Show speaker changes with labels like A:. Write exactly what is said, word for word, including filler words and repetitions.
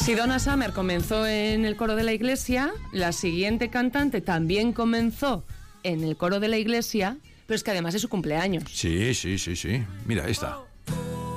A: Si Donna Summer comenzó en el coro de la iglesia, la siguiente cantante también comenzó en el coro de la iglesia, pero es que además es su cumpleaños.
B: Sí, sí, sí, sí. Mira, esta.